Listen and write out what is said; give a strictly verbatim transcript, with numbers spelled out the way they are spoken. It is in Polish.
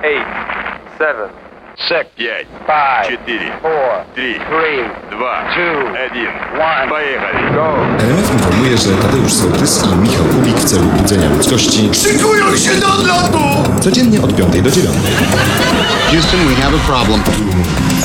eight, seven, six, пять, five, четыре, four, три, three, два, two, один. one. Поехали. Go! R M F informuje, że Tadeusz Sołtys i Michał Kubik w celu budzenia ludzkości Szykują się do odlotu! codziennie od piątej do dziewiątej. Houston, we have a problem.